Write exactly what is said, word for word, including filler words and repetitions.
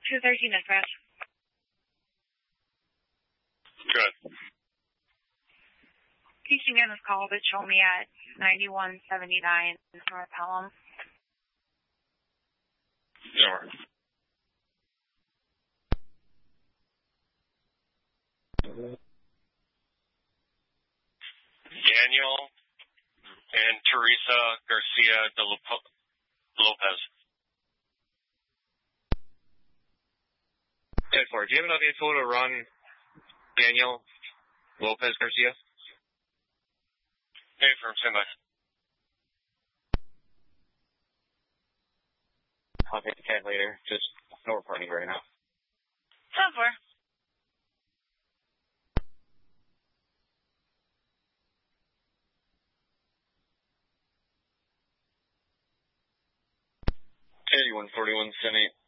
two thirteen dispatch. Good. Teaching in this call that showed me at ninety-one seventy-nine North Pelham. Sure. Daniel and Teresa Garcia de Lopez. ten four, do you have enough info to run Daniel Lopez Garcia? Hey, firm, stand by. I'll take the cat later. Just no reporting right now. ten four. eighty-one forty-one, seven eight.